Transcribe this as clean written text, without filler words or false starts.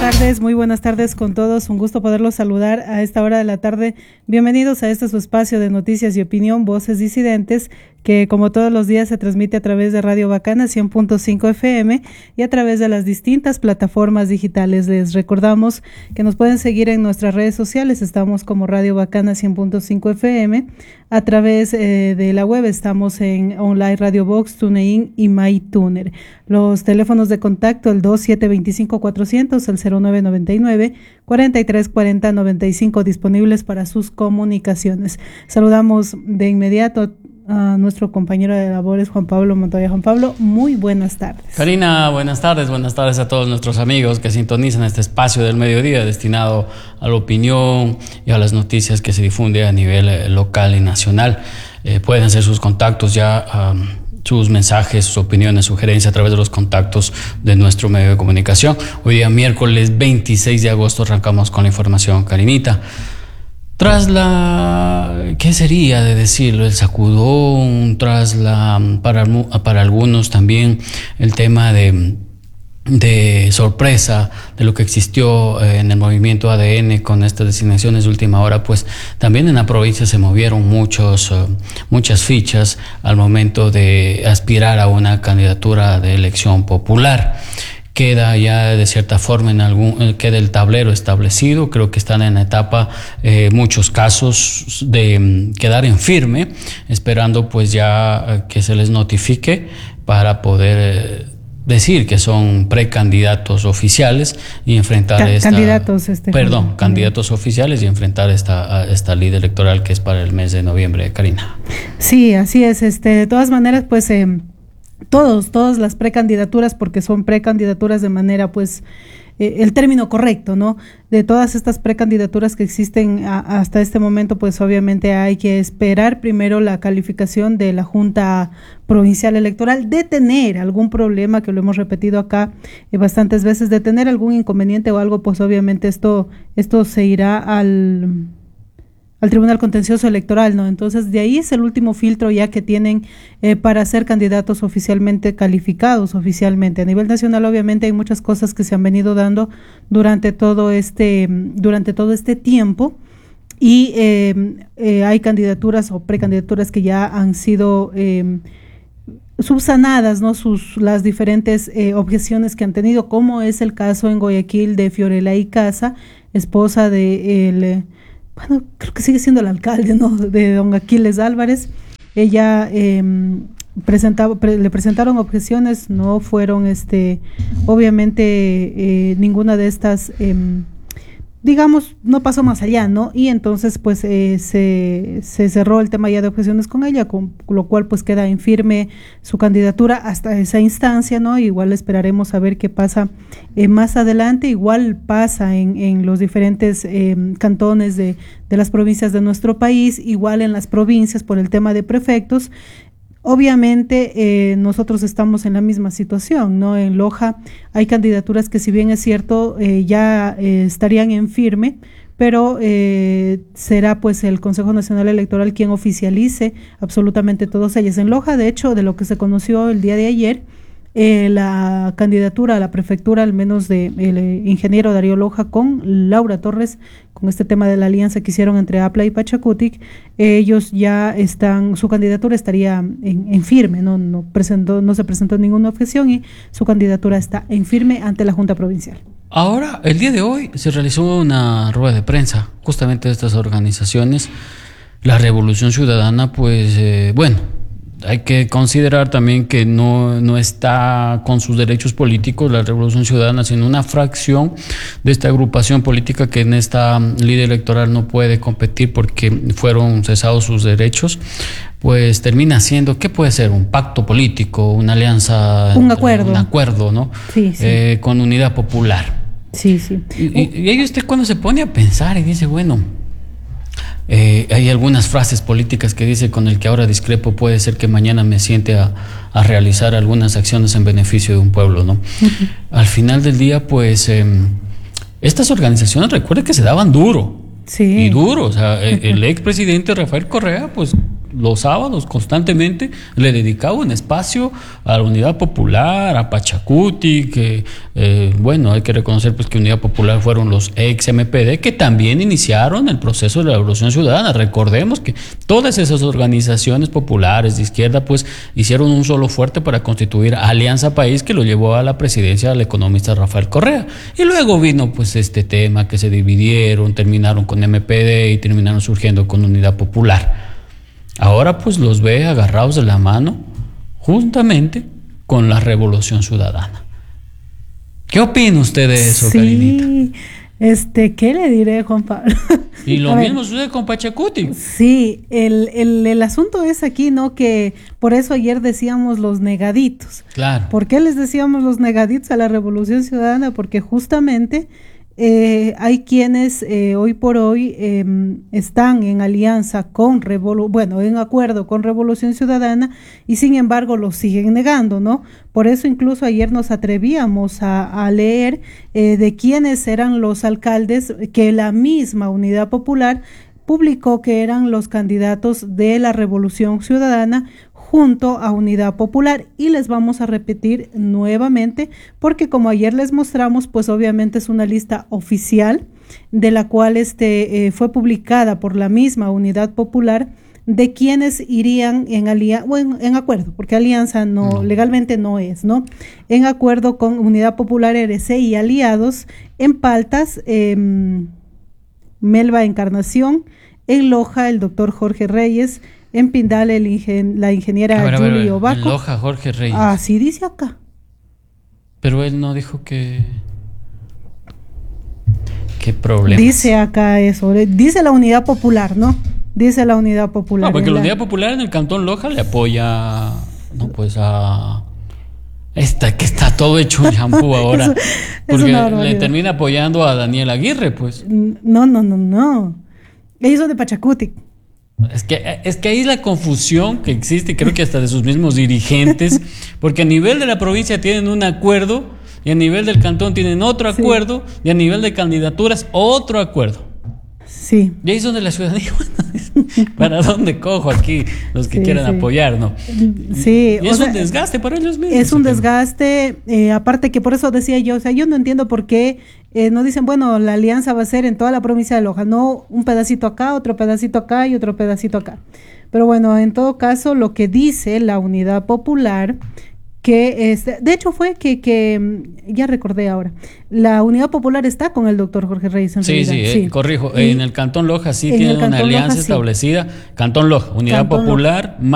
Muy buenas tardes con todos. Un gusto poderlos saludar a esta hora de la tarde. Bienvenidos a este su espacio de noticias y opinión, Voces Disidentes, que como todos los días se transmite a través de Radio Bacana 100.5 FM y a través de las distintas plataformas digitales. Les recordamos que nos pueden seguir en nuestras redes sociales. Estamos como Radio Bacana 100.5 FM. A través de la web estamos en Online Radio Box, TuneIn y MyTuner. Los teléfonos de contacto, el 2725-400, el 0999-4340-95, disponibles para sus comunicaciones. Saludamos de inmediato a nuestro compañero de labores, Juan Pablo Montoya. Juan Pablo, muy buenas tardes. Karina, buenas tardes a todos nuestros amigos que sintonizan este espacio del mediodía destinado a la opinión y a las noticias que se difunde a nivel local y nacional. Pueden hacer sus contactos ya, sus mensajes, sus opiniones, sugerencias a través de los contactos de nuestro medio de comunicación. Hoy día miércoles 26 de agosto arrancamos con la información, Karinita. Tras ¿qué sería de decirlo? El sacudón, para algunos también el tema de sorpresa de lo que existió en el movimiento ADN con estas designaciones de última hora, pues también en la provincia se movieron muchas fichas al momento de aspirar a una candidatura de elección popular. Queda ya de cierta forma queda el tablero establecido. Creo que están en la etapa muchos casos de quedar en firme, esperando pues ya que se les notifique para poder decir que son precandidatos oficiales y enfrentar candidatos oficiales y enfrentar esta ley electoral que es para el mes de noviembre, Karina. Sí, así es. De todas maneras, pues todas las precandidaturas, porque son precandidaturas de manera, pues, el término correcto, ¿no? De todas estas precandidaturas que existen hasta este momento, pues obviamente hay que esperar primero la calificación de la Junta Provincial Electoral, de tener algún problema, que lo hemos repetido acá bastantes veces, de tener algún inconveniente o algo, pues obviamente esto se irá al Tribunal Contencioso Electoral, ¿no? Entonces, de ahí es el último filtro ya que tienen para ser candidatos oficialmente calificados oficialmente. A nivel nacional, obviamente, hay muchas cosas que se han venido dando durante todo este tiempo y hay candidaturas o precandidaturas que ya han sido subsanadas, ¿no? Las diferentes objeciones que han tenido, como es el caso en Guayaquil de Fiorella Icaza, esposa de creo que sigue siendo el alcalde, ¿no?, de don Aquiles Álvarez. Ella le presentaron objeciones, no fueron obviamente ninguna de estas digamos, no pasó más allá, ¿no? Y entonces pues se cerró el tema ya de objeciones con ella, con lo cual pues queda en firme su candidatura hasta esa instancia, ¿no? Igual esperaremos a ver qué pasa más adelante. Igual pasa en los diferentes cantones de las provincias de nuestro país, igual en las provincias por el tema de prefectos. Obviamente nosotros estamos en la misma situación, ¿no? En Loja hay candidaturas que, si bien es cierto, ya estarían en firme, pero será pues el Consejo Nacional Electoral quien oficialice absolutamente todas ellas. En Loja, de hecho, de lo que se conoció el día de ayer, la candidatura a la prefectura, al menos del ingeniero Darío Loja con Laura Torres, con este tema de la alianza que hicieron entre APLA y Pachacutic, ellos ya su candidatura estaría en firme, no se presentó ninguna objeción y su candidatura está en firme ante la Junta Provincial. Ahora, el día de hoy se realizó una rueda de prensa justamente de estas organizaciones. La Revolución Ciudadana, pues hay que considerar también que no está con sus derechos políticos la Revolución Ciudadana, sino una fracción de esta agrupación política que en esta ley electoral no puede competir porque fueron cesados sus derechos. Pues termina siendo, ¿qué puede ser? Un pacto político, una alianza, un acuerdo, ¿no? Sí. Con Unidad Popular. Sí. Y ahí usted cuando se pone a pensar y dice, bueno, hay algunas frases políticas que dice: con el que ahora discrepo puede ser que mañana me siente a realizar algunas acciones en beneficio de un pueblo, ¿no? Uh-huh. Al final del día, pues, estas organizaciones, recuerde que se daban duro. Sí. Y duro, o sea, el expresidente Rafael Correa, pues, los sábados constantemente le dedicaba un espacio a la Unidad Popular, a Pachacuti, que bueno, hay que reconocer pues que Unidad Popular fueron los ex MPD que también iniciaron el proceso de la Revolución Ciudadana. Recordemos que todas esas organizaciones populares de izquierda pues hicieron un solo fuerte para constituir Alianza País, que lo llevó a la presidencia del economista Rafael Correa. Y luego vino pues este tema que se dividieron, terminaron con MPD y terminaron surgiendo con Unidad Popular. Ahora pues los ve agarrados de la mano juntamente con la Revolución Ciudadana. ¿Qué opina usted de eso, Karinita? ¿Qué le diré, Juan Pablo? Y lo mismo sucede con Pachacuti. Sí, el asunto es aquí, ¿no? Que por eso ayer decíamos los negaditos. Claro. ¿Por qué les decíamos los negaditos a la Revolución Ciudadana? Porque justamente hay quienes hoy por hoy están en alianza con en acuerdo con Revolución Ciudadana y sin embargo lo siguen negando, ¿no? Por eso incluso ayer nos atrevíamos a leer de quiénes eran los alcaldes que la misma Unidad Popular publicó que eran los candidatos de la Revolución Ciudadana junto a Unidad Popular, y les vamos a repetir nuevamente porque como ayer les mostramos, pues obviamente es una lista oficial de la cual fue publicada por la misma Unidad Popular de quienes irían en acuerdo, porque alianza no legalmente no es, ¿no? En acuerdo con Unidad Popular, RC y aliados en Paltas, Melba Encarnación, en Loja el doctor Jorge Reyes, en Pindal la ingeniera Julie Obaco. En Loja, Jorge Reyes. Así dice acá. Pero él no dijo que... ¿Qué problema? Dice acá eso, dice la Unidad Popular, ¿no? Dice la Unidad Popular. No, porque la Unidad Popular en el Cantón Loja le apoya, no, pues a... que está todo hecho un champú ahora. Porque le termina apoyando a Daniel Aguirre, pues. No. Ellos son de Pachacuti. Es que ahí es la confusión que existe, creo que hasta de sus mismos dirigentes, porque a nivel de la provincia tienen un acuerdo, y a nivel del cantón tienen otro acuerdo, y a nivel de candidaturas otro acuerdo. Sí. Y ahí es donde la ciudadanía, ¿para dónde cojo aquí los que quieran apoyar, no? Sí. Y es un desgaste para ellos mismos. Es un desgaste, aparte que por eso decía yo, yo no entiendo por qué no dicen, bueno, la alianza va a ser en toda la provincia de Loja, no un pedacito acá, otro pedacito acá y otro pedacito acá. Pero bueno, en todo caso, lo que dice la Unidad Popular, que de hecho fue que ya recordé ahora, la Unidad Popular está con el doctor Jorge Reyes en realidad. Sí, corrijo, en el Cantón Loja sí tienen una alianza establecida, Cantón Loja, Unidad Popular.